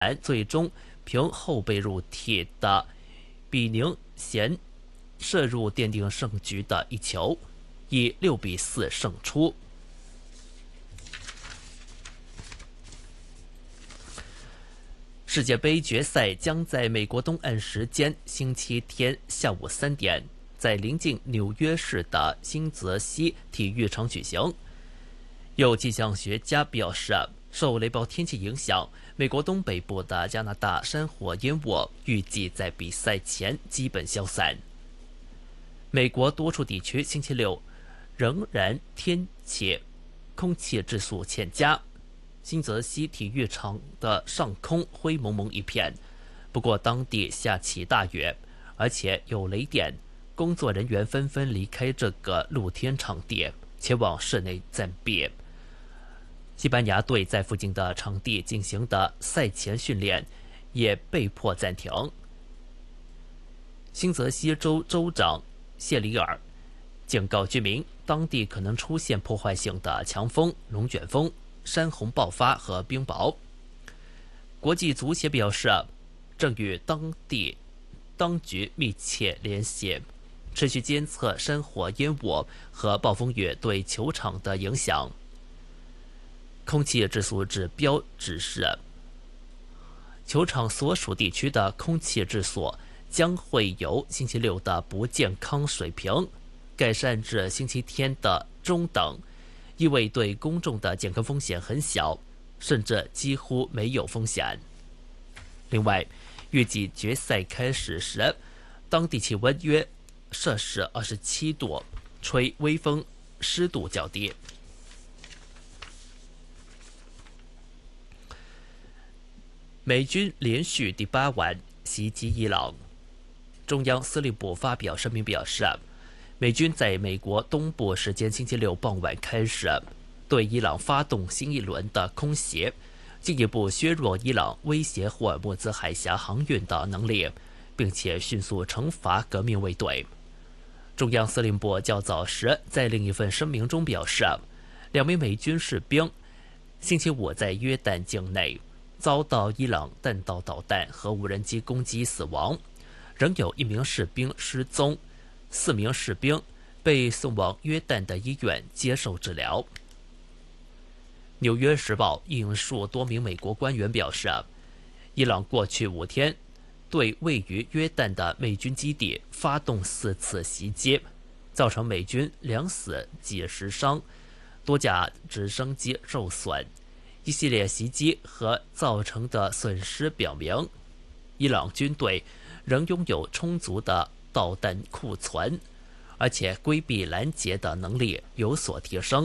最终凭后备入替的比宁贤射入奠定胜局的一球，以6-4胜出。世界杯决赛将在美国东岸时间星期天下午3点，在临近纽约市的新泽西体育场举行。有气象学家表示，受雷暴天气影响，美国东北部的加拿大山火烟雾预计在比赛前基本消散。美国多处地区星期六仍然天气空气质素欠佳，新泽西体育场的上空灰蒙蒙一片，不过当地下起大雨，而且有雷电，工作人员纷纷离开这个露天场地，前往室内暂避。西班牙队在附近的场地进行的赛前训练也被迫暂停。新泽西州州长谢里尔警告居民，当地可能出现破坏性的强风、龙卷风、山洪爆发和冰雹。国际足协表示，正与当地当局密切联系，持续监测山火烟雾和暴风雨对球场的影响。空气质素指标指示，球场所属地区的空气质素将会由星期六的不健康水平改善至星期天的中等，意味对公众的健康风险很小，甚至几乎没有风险。另外，预计决赛开始时，当地气温约摄氏27度，吹微风，湿度较低。美军连续第8晚袭击伊朗，中央司令部发表声明表示，美军在美国东部时间星期六傍晚开始对伊朗发动新一轮的空袭，进一步削弱伊朗威胁霍尔木兹海峡航运的能力，并且迅速惩罚革命卫队。中央司令部较早时在另一份声明中表示，2名美军士兵星期五在约旦境内遭到伊朗弹道导弹和无人机攻击死亡，仍有1名士兵失踪，4名士兵被送往约旦的医院接受治疗。纽约时报引述多名美国官员表示，伊朗过去5天对位于约旦的美军基地发动4次袭击，造成美军2死几十伤，多架直升机受损。一系列袭击和造成的损失表明，伊朗军队仍拥有充足的导弹库存，而且规避拦截的能力有所提升。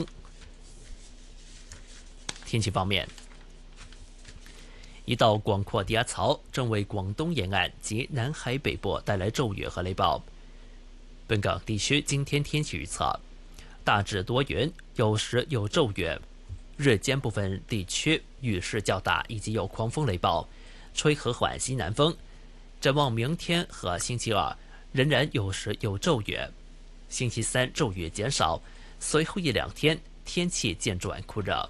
天气方面，一道广阔低压槽正为广东沿岸及南海北部带来骤雨和雷暴。本港地区今天天气预测，大致多云，有时有骤雨，日间部分地区雨势较大，以及有狂风雷暴，吹和缓西南风。展望明天和星期二，仍然有时有骤雨，星期三骤雨减少，随后1、2天天气渐转酷热。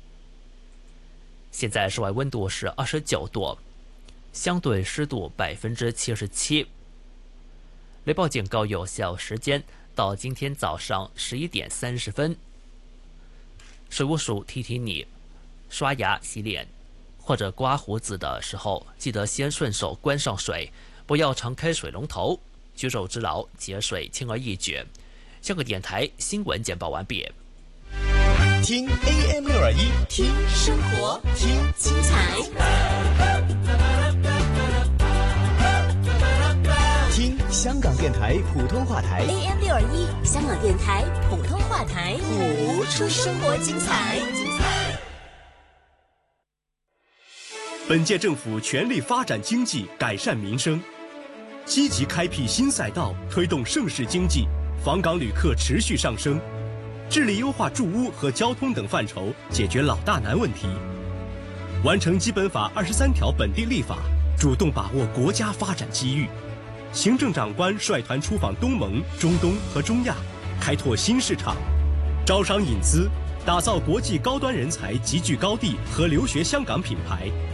现在室外温度是29度，相对湿度77%。雷暴警告有效时间到今天早上11点30分。水务署提醒你，刷牙、洗脸或者刮胡子的时候，记得先顺手关上水，不要常开水龙头。举手之劳，节水轻而易举。香港电台新闻简报完毕。 听 AM621， 听生活，听精彩， 听香港电台普通话台 AM621， 香港电台普通话台， 谱出生活精彩。 本届政府全力发展经济，改善民生，积极开辟新赛道，推动盛世经济，访港旅客持续上升，致力优化住屋和交通等范畴，解决老大难问题，完成基本法23条本地立法，主动把握国家发展机遇。行政长官率团出访东盟、中东和中亚，开拓新市场，招商引资，打造国际高端人才集聚高地和留学香港品牌。